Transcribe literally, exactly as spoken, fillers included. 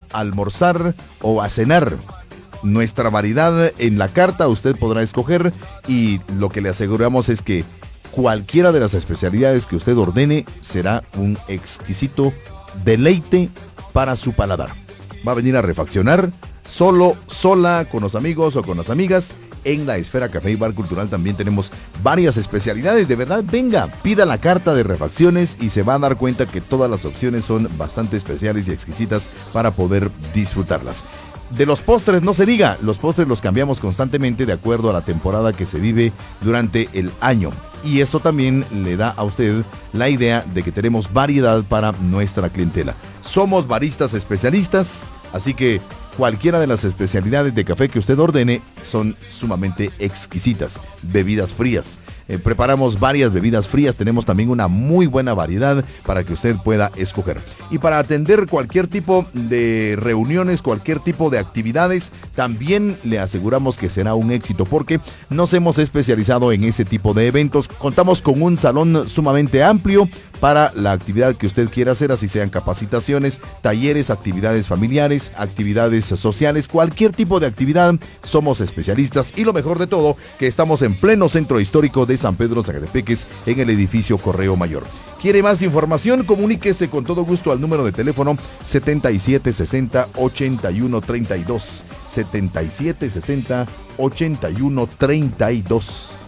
a almorzar o a cenar. Nuestra variedad en la carta usted podrá escoger y lo que le aseguramos es que cualquiera de las especialidades que usted ordene será un exquisito deleite para su paladar. Va a venir a refaccionar solo, sola, con los amigos o con las amigas. En la Esfera Café y Bar Cultural también tenemos varias especialidades. De verdad, venga, pida la carta de refacciones y se va a dar cuenta que todas las opciones son bastante especiales y exquisitas para poder disfrutarlas. De los postres no se diga, los postres los cambiamos constantemente de acuerdo a la temporada que se vive durante el año. Y eso también le da a usted la idea de que tenemos variedad para nuestra clientela. Somos baristas especialistas, así que cualquiera de las especialidades de café que usted ordene son sumamente exquisitas. Bebidas frías. Eh, preparamos varias bebidas frías. Tenemos también una muy buena variedad para que usted pueda escoger. Y para atender cualquier tipo de reuniones, cualquier tipo de actividades, también le aseguramos que será un éxito porque nos hemos especializado en ese tipo de eventos. Contamos con un salón sumamente amplio para la actividad que usted quiera hacer, así sean capacitaciones, talleres, actividades familiares, actividades sociales, cualquier tipo de actividad, somos especialistas y lo mejor de todo, que estamos en pleno centro histórico de San Pedro Zacatepeques, en el edificio Correo Mayor. ¿Quiere más información? Comuníquese con todo gusto al número de teléfono setenta y siete sesenta, ochenta y uno treinta y dos, setenta y siete sesenta, ochenta y uno treinta y dos.